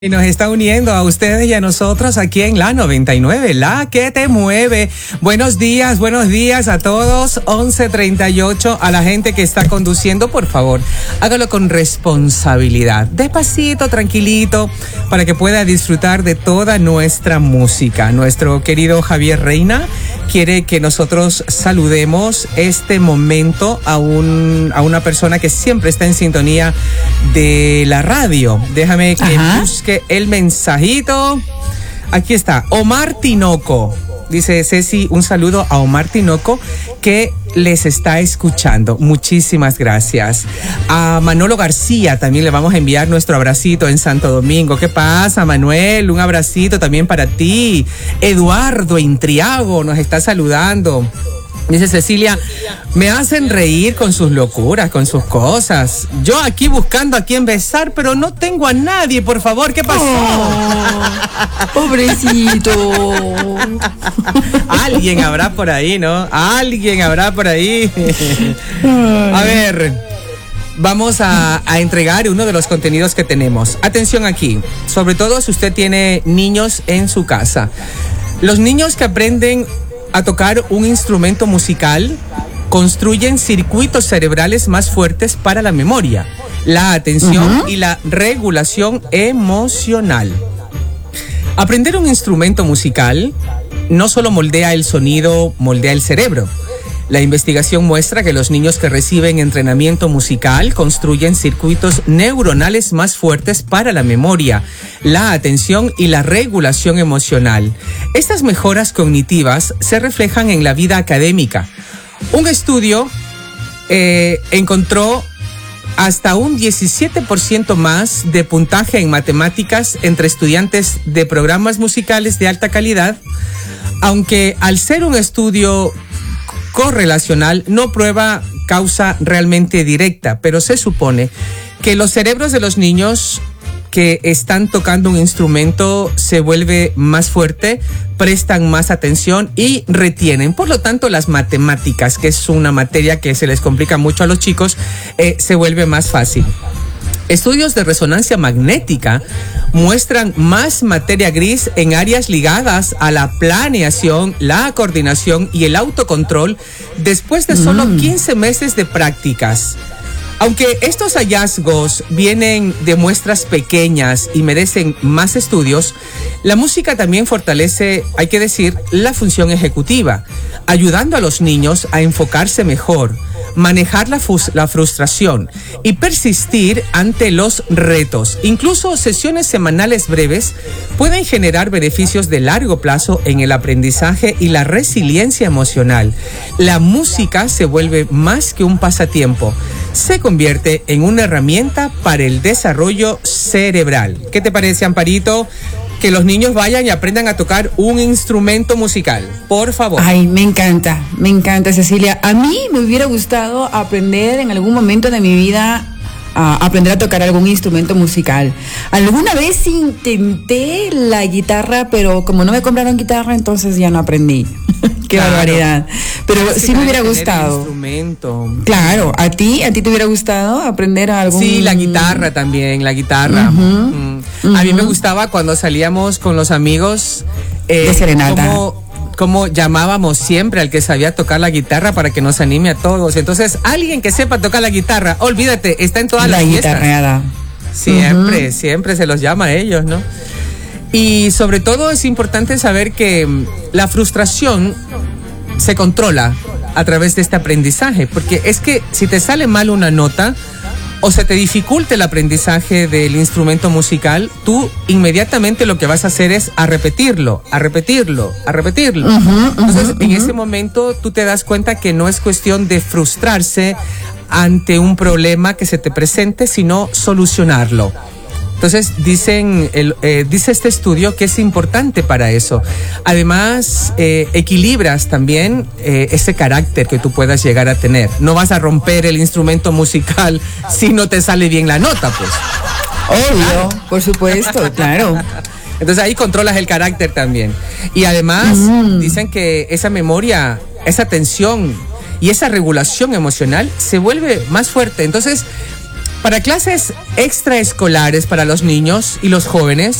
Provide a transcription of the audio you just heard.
Y nos está uniendo a ustedes y a nosotros aquí en la 99, la que te mueve. Buenos días a todos. 11:38, a la gente que está conduciendo, por favor, hágalo con responsabilidad, despacito, tranquilito, para que pueda disfrutar de toda nuestra música. Nuestro querido Javier Reina quiere que nosotros saludemos este momento a una persona que siempre está en sintonía de la radio. Déjame que busque el mensajito. Aquí está, Omar Tinoco. Dice Ceci, un saludo a Omar Tinoco que les está escuchando. Muchísimas gracias. A Manolo García también le vamos a enviar nuestro abracito en Santo Domingo. ¿Qué pasa, Manuel? Un abracito también para ti. Eduardo Intriago nos está saludando. Dice Cecilia, me hacen reír con sus locuras, con sus cosas. Yo aquí buscando a quién besar, pero no tengo a nadie, por favor, ¿qué pasó? Pobrecito. Alguien habrá por ahí, ¿no? Alguien habrá por ahí. A ver, vamos a entregar uno de los contenidos que tenemos. Atención aquí, sobre todo si usted tiene niños en su casa. Los niños que aprenden a tocar un instrumento musical construyen circuitos cerebrales más fuertes para la memoria, la atención y la regulación emocional. Aprender un instrumento musical no solo moldea el sonido, moldea el cerebro. La investigación muestra que los niños que reciben entrenamiento musical construyen circuitos neuronales más fuertes para la memoria, la atención y la regulación emocional. Estas mejoras cognitivas se reflejan en la vida académica. Un estudio encontró hasta un 17% más de puntaje en matemáticas entre estudiantes de programas musicales de alta calidad, aunque al ser un estudio correlacional no prueba causa realmente directa, pero se supone que los cerebros de los niños que están tocando un instrumento se vuelve más fuerte, prestan más atención y retienen. Por lo tanto, las matemáticas, que es una materia que se les complica mucho a los chicos, se vuelve más fácil. Estudios de resonancia magnética muestran más materia gris en áreas ligadas a la planeación, la coordinación y el autocontrol después de solo 15 meses de prácticas. Aunque estos hallazgos vienen de muestras pequeñas y merecen más estudios, la música también fortalece, hay que decir, la función ejecutiva, ayudando a los niños a enfocarse mejor, manejar la frustración y persistir ante los retos. Incluso sesiones semanales breves pueden generar beneficios de largo plazo en el aprendizaje y la resiliencia emocional. La música se vuelve más que un pasatiempo, se convierte en una herramienta para el desarrollo cerebral. ¿Qué te parece, Amparito? Que los niños vayan y aprendan a tocar un instrumento musical, por favor. Ay, me encanta, Cecilia. A mí me hubiera gustado aprender en algún momento de mi vida a aprender a tocar algún instrumento musical. Alguna vez intenté la guitarra, pero como no me compraron guitarra, entonces ya no aprendí. Qué barbaridad. Pero sí me hubiera gustado. Instrumento. Claro, ¿a ti te hubiera gustado aprender algún? Sí, la guitarra también, la guitarra. A mí me gustaba cuando salíamos con los amigos de serenata. Como llamábamos siempre al que sabía tocar la guitarra para que nos anime a todos. Entonces, alguien que sepa tocar la guitarra, olvídate, está en todas las fiestas. La guitarreada. Siempre se los llama a ellos, ¿no? Y sobre todo es importante saber que la frustración se controla a través de este aprendizaje, porque es que si te sale mal una nota o se te dificulta el aprendizaje del instrumento musical, tú inmediatamente lo que vas a hacer es a repetirlo. Entonces, en ese momento tú te das cuenta que no es cuestión de frustrarse ante un problema que se te presente, sino solucionarlo. Entonces dice este estudio que es importante para eso. Además, equilibras también ese carácter que tú puedas llegar a tener. No vas a romper el instrumento musical si no te sale bien la nota, pues. Obvio, por supuesto, claro. Entonces ahí controlas el carácter también. Y además dicen que esa memoria, esa atención y esa regulación emocional se vuelve más fuerte. Entonces, Para clases extraescolares para los niños y los jóvenes,